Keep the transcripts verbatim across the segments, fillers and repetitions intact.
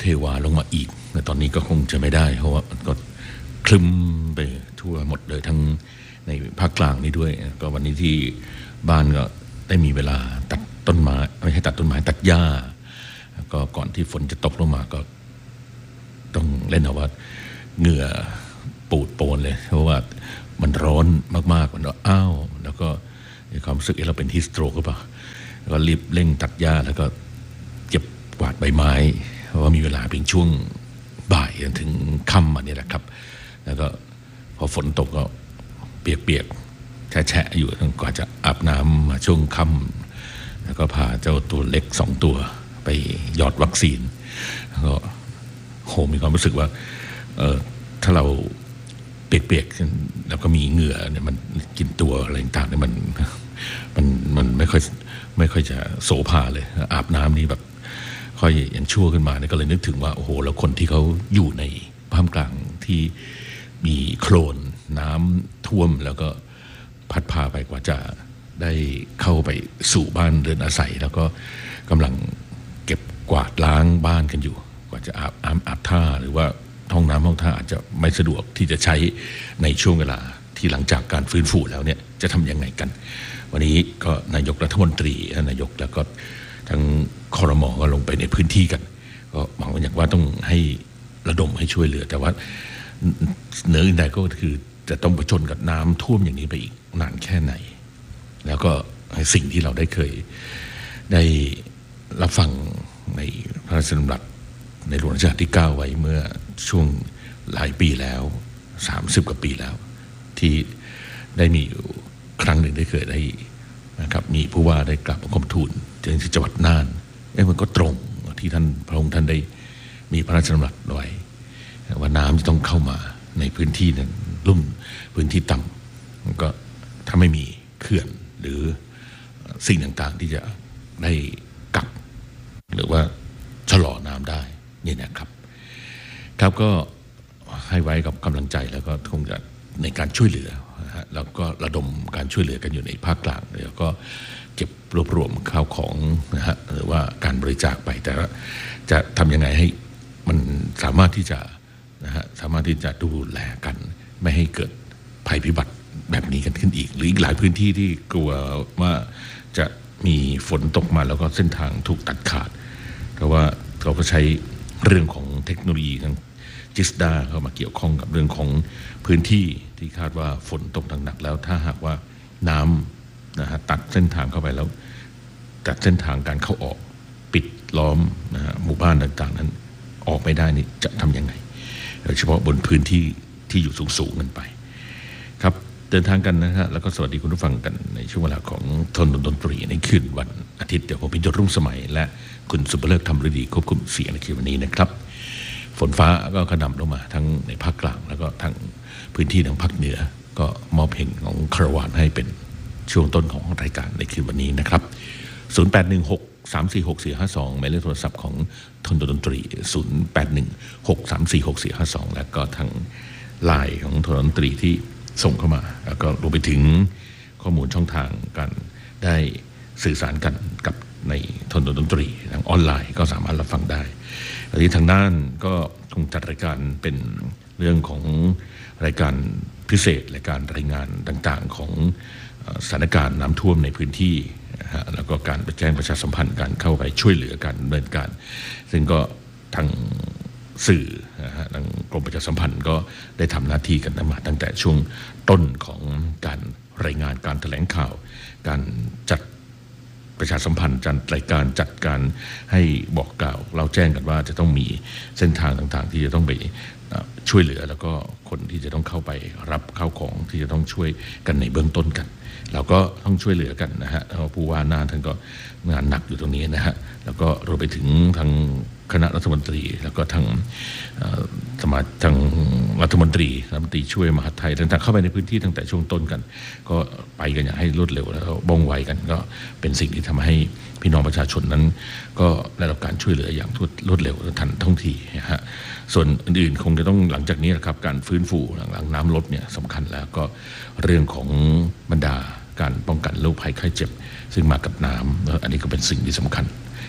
เทวาลงมาอีกแต่ตอนนี้ก็คงจะไม่ได้เพราะว่ามันก็คลึ้มไปทั่วหมดเลยทั้งในภาคกลางนี่ด้วยก็วันนี้ที่บ้านก็ได้มีเวลาตัดต้นไม้ไม่ใช่ตัดต้นไม้ตัดหญ้าก็ก่อนที่ฝนจะตกลงมาก็ต้องเล่นเอาว่าเหงื่อปูดโปนเลยเพราะว่ามันร้อนมากๆมันอ้าวแล้วก็มีความรู้สึกเราเป็นฮิสโตรกหรือเปล่าก็รีบเร่งตัดหญ้าแล้วก็เก็บกวาดใบไม้เพราะว่ามีเวลาเพียงช่วงบ่ายจนถึงค่ำอันนี้แหละครับแล้วก็พอฝนตกก็เปียกๆแฉะๆอยู่กว่าจะอาบน้ำมาช่วงค่ำแล้วก็พาเจ้าตัวเล็กสองตัวไปหยอดวัคซีนก็โหมีความรู้สึกว่าเออถ้าเราเปียกๆแล้วก็มีเหงื่อเนี่ยมันกินตัวอะไรต่างๆเนี่ยมันมันมันไม่ค่อยไม่ค่อยจะโสภาเลยอาบน้ำนี่แบบค่อยยังชั่วขึ้นมาเนี่ยก็เลยนึกถึงว่าโอ้โหแล้วคนที่เขาอยู่ในภาคกลางที่มีโคลนน้ำท่วมแล้วก็พัดพาไปกว่าจะได้เข้าไปสู่บ้านเรือนอาศัยแล้วก็กำลังเก็บกวาดล้างบ้านกันอยู่กว่าจะอาบอาบอาบท่าหรือว่าห้องน้ำห้องท่าอาจจะไม่สะดวกที่จะใช้ในช่วงเวลาที่หลังจากการฟื้นฟูแล้วเนี่ยจะทำยังไงกันวันนี้ก็นายกรัฐมนตรีนายกแล้วก็ทั้งครม.ก็ลงไปในพื้นที่กันก็หวังว่าอย่างว่าต้องให้ระดมให้ช่วยเหลือแต่ว่าเหนืออื่นใดก็คือจะต้องประชนกับน้ำท่วมอย่างนี้ไปอีกนานแค่ไหนแล้วก็สิ่งที่เราได้เคยได้รับฟังในพระราชดำรัสในหลวงรัชกาลที่เก้าไว้เมื่อช่วงหลายปีแล้วสามสิบกว่าปีแล้วที่ได้มีครั้งหนึ่งได้เคยได้นะครับมีผู้ว่าได้กราบบังคมทูลที่จังหวัดน่านเอ้มันก็ตรงที่ท่านพระองค์ท่านได้มีพระราชดำรัสไว้ว่าน้ำจะต้องเข้ามาในพื้นที่นั้นลุ่มพื้นที่ต่ำก็ถ้าไม่มีเขื่อนหรือสิ่งต่างๆที่จะได้กักหรือว่าชะลอน้ำได้นี่นะครับครับก็ให้ไว้กับกำลังใจแล้วก็คงจะในการช่วยเหลือนะฮะแล้วก็ระดมการช่วยเหลือกันอยู่ในภาคกลางแล้วก็เก็บรวบรวมข้าวของนะฮะหรือว่าการบริจาคไปแต่ว่าจะทำยังไงให้มันสามารถที่จะนะฮะสามารถที่จะดูแลกันไม่ให้เกิดภัยพิบัติแบบนี้กันขึ้นอีกหรืออีกหลายพื้นที่ที่กลัวว่าจะมีฝนตกมาแล้วก็เส้นทางถูกตัดขาดเพราะว่าเราก็ใช้เรื่องของเทคโนโลยีทางจิสดาเข้ามาเกี่ยวข้องกับเรื่องของพื้นที่ที่คาดว่าฝนตกหนักๆแล้วถ้าหากว่าน้ำนะฮะตัดเส้นทางเข้าไปแล้วตัดเส้นทางการเข้าออกปิดล้อมนะฮะหมู่บ้านต่างๆนั้นออกไม่ได้นี่จะทำยังไงโดยเฉพาะบนพื้นที่ที่อยู่สูงๆกันไปครับเดินทางกันนะฮะแล้วก็สวัสดีคุณผู้ฟังกันในช่วงเวลาของทนดนตรีในคืนวันอาทิตย์เดี๋ยวผมเป็นยศรุ่งสมัยและคุณสุภเลิศธรรมฤดีควบคุมเสียงในคืนวันนี้นะครับฝนฟ้าก็กระหน่ำลงมาทั้งในภาคกลางแล้วก็ทั้งพื้นที่ทางภาคเหนือก็มอบเพลงของคาราวานให้เป็นช่วงต้นของรายการในคืนวันนี้นะครับศูนย์ แปด หนึ่ง หก สาม สี่ หก สี่ ห้า สองหมายเลขโทรศัพท์ของทนดนตรีศูนย์ แปด หนึ่ง หก สาม สี่ หก สี่ ห้า สองแล้วก็ทางไลน์ของทนดนตรีที่ส่งเข้ามาแล้วก็รวมไปถึงข้อมูลช่องทางการได้สื่อสารกันกับในทนดนตรีทางออนไลน์ก็สามารถรับฟังได้อันนี้ทางด้านก็คงจัดรายการเป็นเรื่องของรายการพิเศษรายการรายงานต่างๆของสถานการณ์น้ำท่วมในพื้นที่แล้วก็การแจ้งประชาสัมพันธ์การเข้าไปช่วยเหลือการดำเนินการซึ่งก็ทางสื่อทางกรมประชาสัมพันธ์ก็ได้ทำหน้าที่กันมาตั้งแต่ช่วงต้นของการรายงานการแถลงข่าวการจัดประชาสัมพันธ์จัดรายการจัดการให้บอกกล่าวเราแจ้งกันว่าจะต้องมีเส้นทางต่างๆที่จะต้องไปช่วยเหลือแล้วก็คนที่จะต้องเข้าไปรับข้าวของที่จะต้องช่วยกันในเบื้องต้นกันเราก็ต้องช่วยเหลือกันนะฮะผู้ว่าน่านท่านก็งานหนักอยู่ตรงนี้นะฮะแล้วก็รวมไปถึงทางคณะรัฐมนตรีแล้วก็ทางสมาทางรัฐมนตรีรัฐมนตรีช่วยมหาดไทยต่างๆเข้าไปในพื้นที่ตั้งแต่ช่วงต้นกันก็ไปกันอย่างให้รวดเร็วแล้วบ้องไวกันก็เป็นสิ่งที่ทำให้พี่น้องประชาชนนั้นก็ได้รับการช่วยเหลืออย่างรวดเร็วทันท่วงทีนะฮะส่วนอื่นๆคงจะต้องหลังจากนี้นะครับการฟื้นฟูหลังน้ำลดเนี่ยสำคัญแล้วก็เรื่องของบรรดาการป้องกันโรคภัยไข้เจ็บซึ่งมากับน้ำแล้วอันนี้ก็เป็นสิ่งที่สำคัญ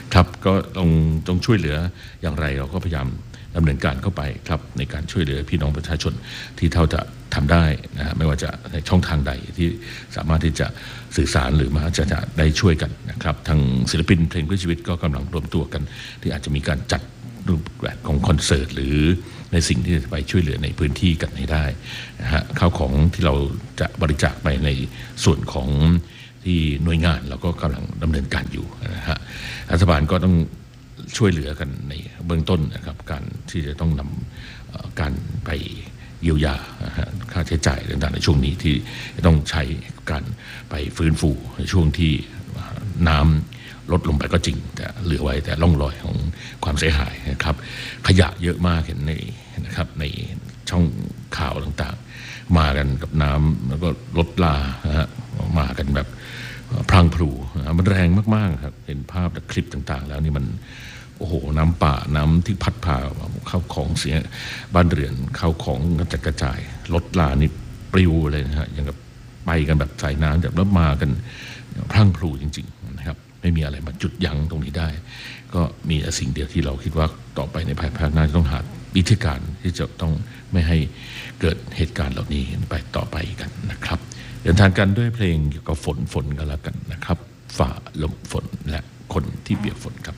ครับก็ต้องต้องช่วยเหลืออย่างไรเราก็พยายามดำเนินการเข้าไปครับในการช่วยเหลือพี่น้องประชาชนที่เท่าจะทำได้นะฮะไม่ว่าจะในช่องทางใดที่สามารถที่จะสื่อสารหรือมาจะจะได้ช่วยกันนะครับทางศิลปินเพลงเพื่อชีวิตก็กำลังรวมตัวกันที่อาจจะมีการจัดรูปแบบของคอนเสิร์ตหรือในสิ่งที่จะไปช่วยเหลือในพื้นที่กันให้ได้นะฮะข้าวของที่เราจะบริจาคไปในส่วนของที่หน่วยงานเราก็กำลังดำเนินการอยู่นะฮะรัฐบาลก็ต้องช่วยเหลือกันในเบื้องต้นนะครับการที่จะต้องนำการไปเยียวยาค่าใช้จ่ายต่างๆในช่วงนี้ที่ต้องใช้การไปฟื้นฟูในช่วงที่น้ำลดลงไปก็จริงแต่เหลือไว้แต่ร่องรอยของความเสียหายนะครับขยะเยอะมากเห็นในนะครับในช่องข่าวต่างๆมากันกับน้ำแล้วก็รถลานะฮะมากันแบบพรางพรูมันแรงมากๆครับเห็นภาพและคลิปต่างๆแล้วนี่มันโอ้โหน้ำป่าน้ำที่พัดพาเข้าของเสียบ้านเรือนเข้าของกระจัดกระจายรถลานี่ปลิวเลยนะฮะอย่างกับไปกันแบบสายน้ำแบบแล้วมากันพรั่งพรูจริงๆนะครับไม่มีอะไรมาจุดยั้งตรงนี้ได้ก็มีสิ่งเดียวที่เราคิดว่าต่อไปในภายภาคหน้าจะต้องหาวิธีการที่จะต้องไม่ให้เกิดเหตุการณ์เหล่านี้ไปต่อไปกันนะครับเดินทางกันด้วยเพลงเกี่ยวกับฝนฝนกันแล้วกันนะครับฝ่าลมฝนและคนที่เปียกฝนครับ